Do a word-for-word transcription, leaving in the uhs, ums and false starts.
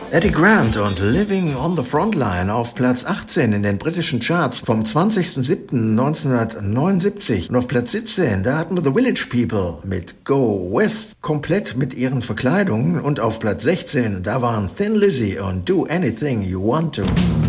Eddie Grant und Living on the Frontline auf Platz achtzehn in den britischen Charts vom zwanzigsten siebten neunzehnhundertneunundsiebzig. Und auf Platz siebzehn, da hatten wir The Village People mit Go West, komplett mit ihren Verkleidungen. Und auf Platz sechzehn, da waren Thin Lizzy und Do Anything You Want To.